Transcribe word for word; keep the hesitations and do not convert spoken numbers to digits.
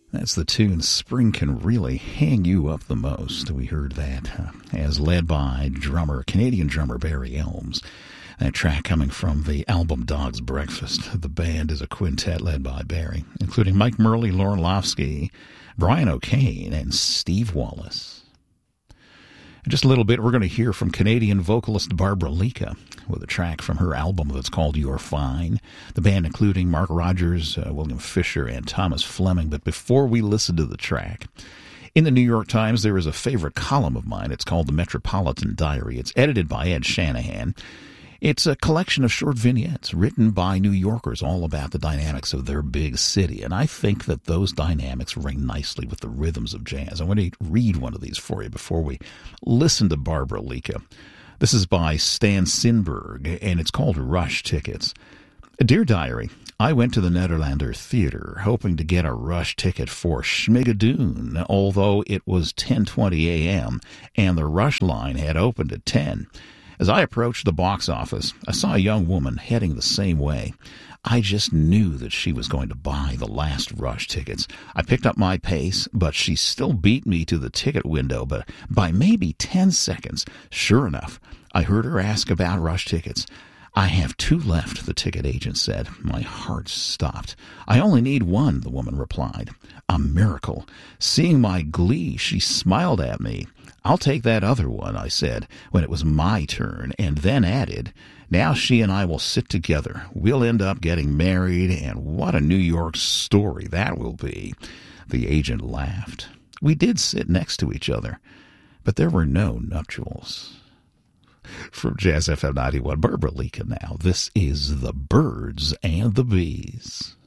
That's the tune Spring Can Really Hang You Up the Most. We heard that uh, as led by drummer, Canadian drummer Barry Elmes. That track coming from the album Dog's Breakfast. The band is a quintet led by Barry, including Mike Murley, Lauren Lofsky, Brian O'Kane, and Steve Wallace. In just a little bit, we're going to hear from Canadian vocalist Barbara Lica with a track from her album that's called You're Fine. The band including Mark Rogers, uh, William Fisher, and Thomas Fleming. But before we listen to the track, in the New York Times, there is a favorite column of mine. It's called The Metropolitan Diary. It's edited by Ed Shanahan. It's a collection of short vignettes written by New Yorkers all about the dynamics of their big city. And I think that those dynamics ring nicely with the rhythms of jazz. I want to read one of these for you before we listen to Barbara Lica. This is by Stan Sinberg, and it's called Rush Tickets. Dear Diary, I went to the Nederlander Theater hoping to get a rush ticket for Schmigadoon, although it was ten twenty a.m. and the rush line had opened at ten. As I approached the box office, I saw a young woman heading the same way. I just knew that she was going to buy the last rush tickets. I picked up my pace, but she still beat me to the ticket window, but by maybe ten seconds. Sure enough, I heard her ask about rush tickets. I have two left, the ticket agent said. My heart stopped. I only need one, the woman replied. A miracle. Seeing my glee, she smiled at me. I'll take that other one, I said, when it was my turn, and then added, now she and I will sit together. We'll end up getting married, and what a New York story that will be. The agent laughed. We did sit next to each other, but there were no nuptials. From Jazz F M ninety-one, Barbara Lica now. This is The Birds and the Bees.